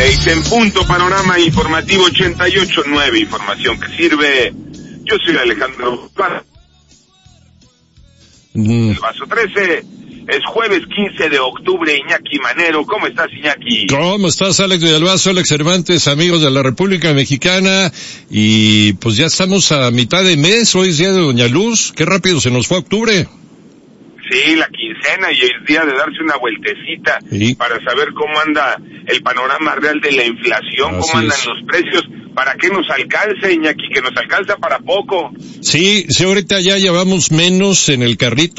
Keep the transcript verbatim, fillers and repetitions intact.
Seis en punto, panorama informativo ochenta y ocho nueve, información que sirve. Yo soy Alejandro mm. El Vaso trece, es jueves quince de octubre, Iñaki Manero. ¿Cómo estás, Iñaki? ¿Cómo estás, Alex del Vaso, Alex Cervantes, amigos de la República Mexicana? Y pues ya estamos a mitad de mes, hoy es día de Doña Luz. Qué rápido se nos fue octubre. Sí, la quincena y el día de darse una vueltecita sí. para saber cómo anda el panorama real de la inflación, Así cómo andan es. los precios, para que nos alcance, Iñaki, que nos alcanza para poco. Sí, sí, ahorita ya llevamos menos en el carrito